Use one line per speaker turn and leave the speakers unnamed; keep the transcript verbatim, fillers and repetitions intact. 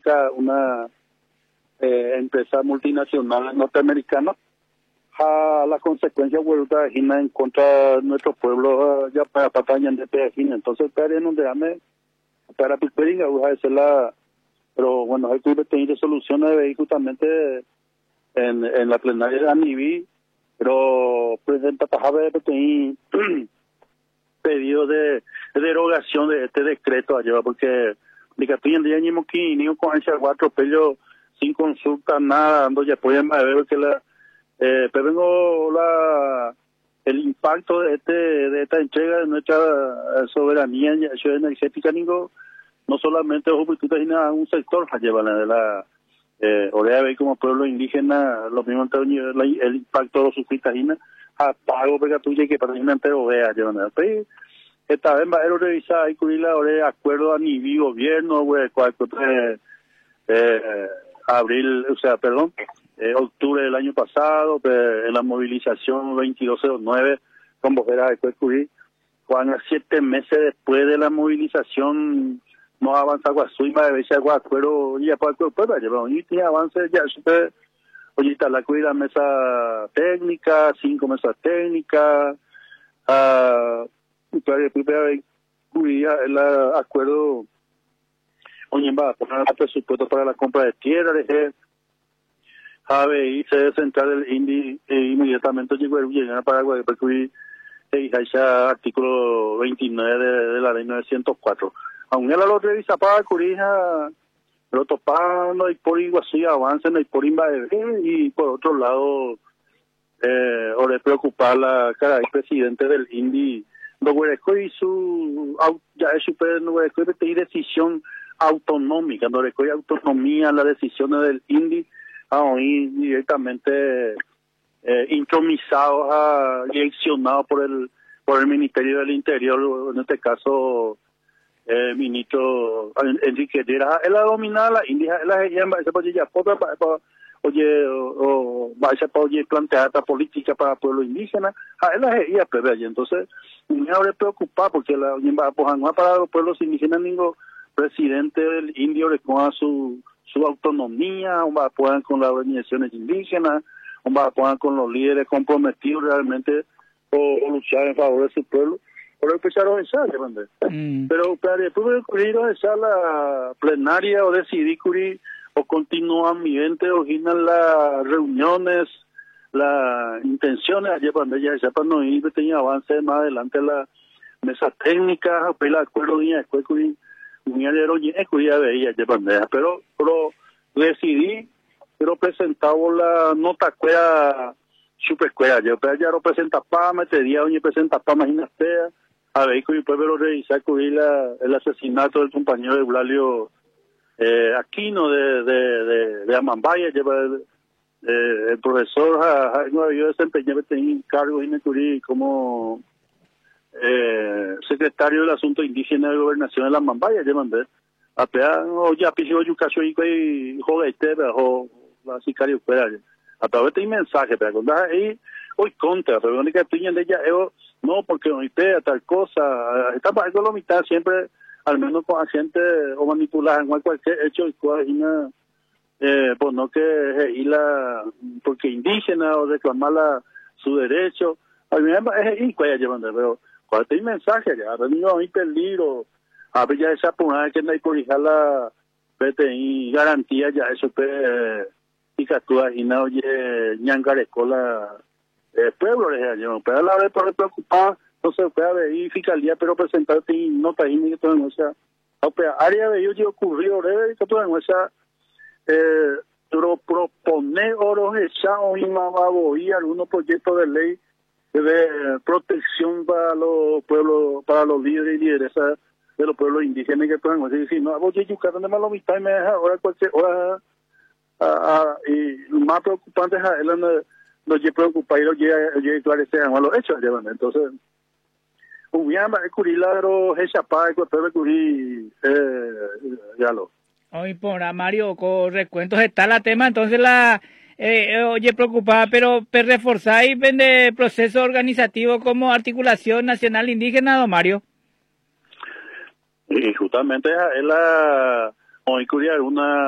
América, una eh, empresa multinacional norteamericana, a la consecuencia vuelta en contra de nuestro pueblo, ya para Pataña de Pejina. Entonces, para en donde ame, para Pisperinga, voy a hacer la, pero bueno, hay que tener soluciones de justamente en, en la plenaria de Aniví, pero presenta Tajabe de tener pedido de, de derogación de este decreto allá, porque de que estoy en día ni moquí, ni con ese atropello sin consulta, nada, ando ya pueden ver que la Eh, pero vengo la el impacto de este de esta entrega de nuestra soberanía energética nigo, no solamente a un sector de la eh, Orea ve como pueblo indígena lo mismo el, el impacto de los sufritajina a pago pega tuya que para mí entero vea llevan pues esta vez va a revisar y cubrir la Orea acuerdo a ni gobierno güey cual eh, eh, abril o sea perdón Eh, octubre del año pasado, eh, en la movilización veintidós cero nueve, con Bojera de Cuecurí, cuando siete meses después de la movilización no avanza Guasuima, de veces Guacuero, y después pues llevamos y tiene avance ya, usted, oye, está la cuida mesa técnica, cinco mesas técnicas, ah, uh, primera vez el acuerdo, oye, va a poner el presupuesto para la compra de tierra, de A B I sede central del INDI e inmediatamente llegó a Paraguay porque hay artículo veintinueve de, de la ley novecientos cuatro. Aún él lo revisa para Curija, lo topa, no hay por Iguazú avance, no hay por Invader, y por otro lado, eh, o le preocupa la cara del presidente del INDI, no hueco y su, ya es super, no hueco y pedir decisión autonómica, no hueco y autonomía las decisiones del INDI, ahí directamente eh, intromisados, a, direccionados por el por el Ministerio del Interior, en este caso el eh, ministro Enrique Herrera, él ha dominado la India, él ha ya oye o vaya para oye plantear esta política para el pueblo indígena, él ha ido a entonces me habré preocupado porque la pues no ha parado los pueblos indígenas ningún presidente del indio recoja su su autonomía, va puedan con las organizaciones indígenas, va puedan con los líderes comprometidos realmente o luchar en favor de su pueblo. Pero empezaron a echar, mm. Pero para después de ocurrir a echar la plenaria o decidir cubrir o continúan mi gente o giran las reuniones, las intenciones, allá cuando ella ya para no ir, tenía avance más adelante la mesa técnica, el acuerdo de después cubrir pero pero decidí pero presentaba la nota cuea super cuea yo pero ya lo presenta pa me te día oye presenta pa imagínate a ver que después lo revisar cubrir la el asesinato del compañero de Eulalio eh, Aquino de de de, de Amambaya lleva el, eh, el profesor no yo desempeñé tenía cargo en el como Eh, secretario del asunto indígena de gobernación de la Mambaya, ya mandé a pear o ya pidió yo caso y que juguete o la sicario fuera a través de mensaje para contar ahí hoy contra pero única piña de ella yo no porque no idea tal cosa está para la mitad siempre al menos con gente o manipular en cualquier hecho y coagina eh, pues no que y la porque indígena o reclamar la, su derecho a mí es incuaya llevando pero cuando hay mensaje ya ha venido a mi peligro a ver ya esa punada que no hay por dejar la P T I garantía ya eso que eh, y que actúa y no oye ñangareco la el pueblo le dijeron pero a la vez por preocupar no se fue a ver y fiscalía pero presentarte y no está ahí ni todo en esa área de ellos ya ocurrió y todo en esa eh, pero proponer oros esa o y algunos proyectos de ley de protección para los pueblos, para los líderes y lideresas de los pueblos indígenas que pueden decir, no, voy a buscar donde más lo mitad y me deja ahora cualquier hora y más preocupante es él no no se preocupa y lo llega a esclarecer a los hechos entonces hubiera curilagro esa parte que puede cubrir ya lo
hoy por Mario con recuentos está la tema entonces la Eh, oye, preocupada, pero per reforzar y vende proceso organizativo como articulación nacional indígena, don Mario.
Y justamente es la hoy una